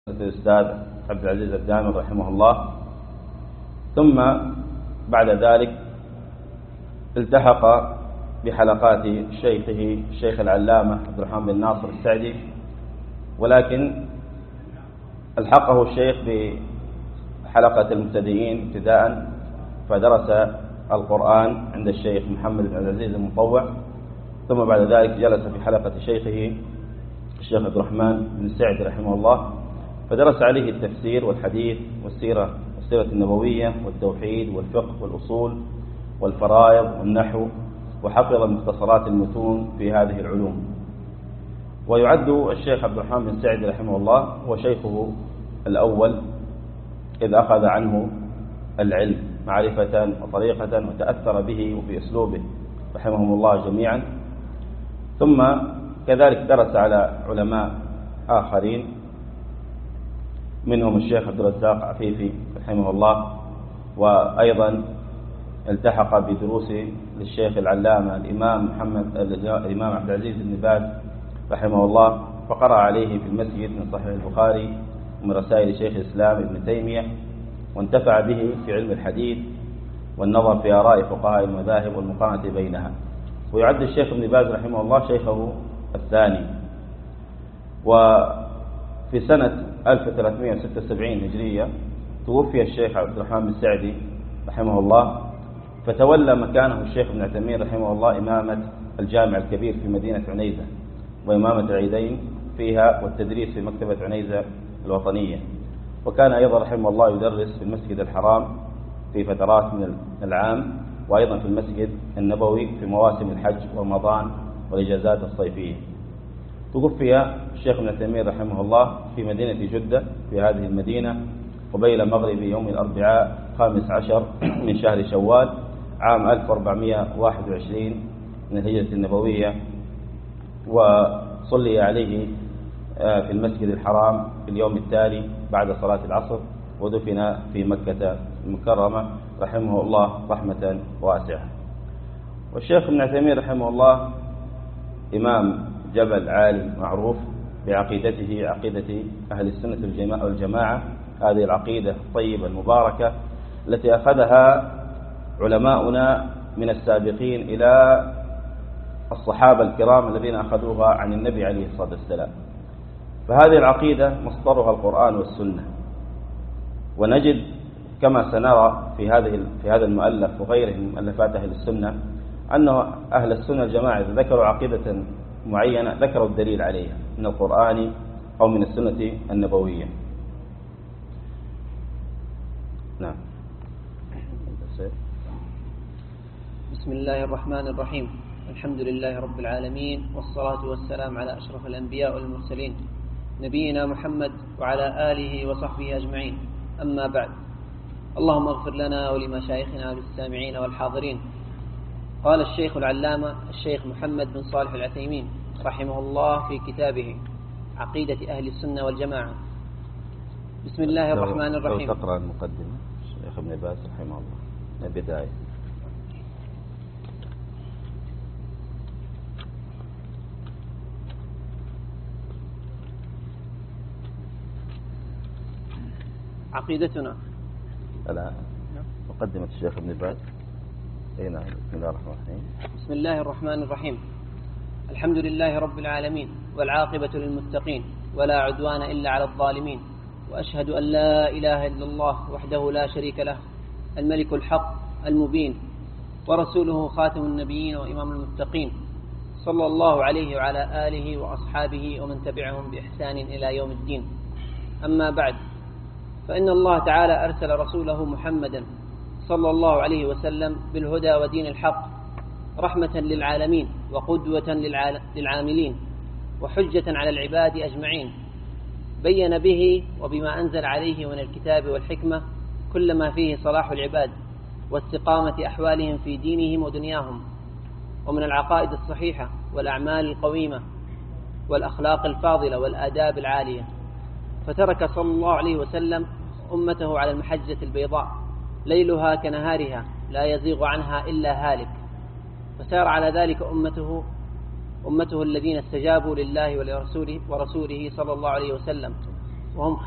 الأستاذ عبد العزيز الدامغ رحمه الله. ثم بعد ذلك التحق بحلقات شيخه الشيخ العلامة عبد الرحمن بن ناصر السعدي، ولكن الحقه الشيخ بحلقة المبتدئين ابتداء، فدرس القرآن عند الشيخ محمد بن العزيز المطوع، ثم بعد ذلك جلس في حلقة شيخه الشيخ عبد الرحمن بن السعدي رحمه الله، فدرس عليه التفسير والحديث والسيرة النبوية والتوحيد والفقه والأصول والفرائض والنحو، وحفظ مختصرات المتون في هذه العلوم. ويعد الشيخ عبد الرحمن بن السعدي رحمه الله هو شيخه الأول، إذ أخذ عنه العلم معرفة وطريقة وتأثر به وبأسلوبه رحمهم الله جميعا. ثم كذلك درس على علماء آخرين، منهم الشيخ عبد الرزاق عفيفي رحمه الله، وأيضا التحق بدروس للشيخ العلامة الإمام عبد العزيز بن باز رحمه الله، فقرأ عليه في المسجد من صحيح البخاري ومن رسائل شيخ الإسلام ابن تيمية، وانتفع به في علم الحديث والنظر في آراء فقهاء المذاهب والمقارنة بينها. ويعد الشيخ ابن باز رحمه الله شيخه الثاني. وفي سنة 1376 هجرية توفي الشيخ عبد الرحمن بن السعدي رحمه الله، فتولى مكانه الشيخ ابن عثيمين رحمه الله إمامة الجامع الكبير في مدينة عنيزة، وإمامة العيدين فيها، والتدريس في مكتبة عنيزة الوطنية. وكان أيضا رحمه الله يدرس في المسجد الحرام في فترات من العام، وأيضا في المسجد النبوي في مواسم الحج ورمضان والإجازات الصيفية. توفي الشيخ ابن عثيمين رحمه الله في مدينة جدة في هذه المدينة قبيل مغرب يوم الأربعاء 15 من شهر شوال عام 1421 من الهجرة النبوية، وصلي عليه في المسجد الحرام في اليوم التالي بعد صلاة العصر، ودفن في مكة المكرمة رحمه الله رحمة واسعة. والشيخ ابن عثيمين رحمه الله إمام جبل عالي معروف بعقيدته، عقيدة أهل السنة والجماعة، هذه العقيدة الطيبة المباركة التي أخذها علماؤنا من السابقين إلى الصحابة الكرام الذين أخذوها عن النبي عليه الصلاة والسلام. فهذه العقيدة مصدرها القرآن والسنة، ونجد كما سنرى في هذا المؤلف وغيره من مؤلفات أهل السنة أنه أهل السنة الجماعة إذا ذكروا عقيدة معينة ذكروا الدليل عليها من القرآن أو من السنة النبوية. نعم. بسم الله الرحمن الرحيم. الحمد لله رب العالمين، والصلاة والسلام على أشرف الأنبياء والمرسلين نبينا محمد وعلى آله وصحبه أجمعين. أما بعد، اللهم اغفر لنا ولمشايخنا بالسامعين والحاضرين. قال الشيخ العلامة الشيخ محمد بن صالح العثيمين رحمه الله في كتابه عقيدة أهل السنة والجماعة: بسم الله الرحمن الرحيم. لو تقرأ المقدمة الشيخ ابن باز رحمه الله من البداية. عقيدتنا الآن مقدمة الشيخ ابن باز. نعم. بسم الله الرحمن الرحيم. بسم الله الرحمن الرحيم. الحمد لله رب العالمين، والعاقبة للمتقين، ولا عدوان إلا على الظالمين، وأشهد أن لا إله إلا الله وحده لا شريك له، الملك الحق المبين، ورسوله خاتم النبيين وإمام المتقين، صلى الله عليه وعلى آله وأصحابه ومن تبعهم بإحسان إلى يوم الدين. أما بعد، فإن الله تعالى أرسل رسوله محمدا صلى الله عليه وسلم بالهدى ودين الحق رحمة للعالمين وقدوة للعاملين وحجة على العباد أجمعين، بين به وبما أنزل عليه من الكتاب والحكمة كل ما فيه صلاح العباد واستقامة أحوالهم في دينهم ودنياهم، ومن العقائد الصحيحة والأعمال القويمة والأخلاق الفاضلة والآداب العالية. فترك صلى الله عليه وسلم أمته على المحجة البيضاء ليلها كنهارها لا يزيغ عنها إلا هالك، فسار على ذلك أمته الذين استجابوا لله ورسوله صلى الله عليه وسلم، وهم